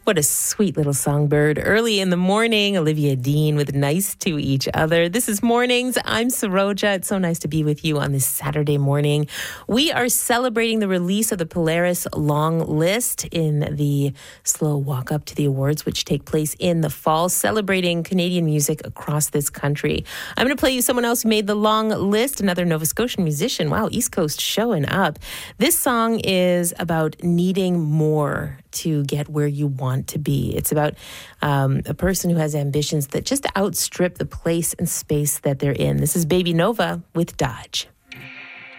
What a sweet little songbird. Early in the morning, Olivia Dean with Nice to Each Other. This is Mornings. I'm Saroja. It's so nice to be with you on this Saturday morning. We are celebrating the release of the Polaris Long List in the slow walk up to the awards, which take place in the fall, celebrating Canadian music across this country. I'm going to play you someone else who made the long list, another Nova Scotian musician. Wow, East Coast showing up. This song is about needing more to get where you want to be. It's about a person who has ambitions that just outstrip the place and space that they're in. This is Baby Nova with Dodge.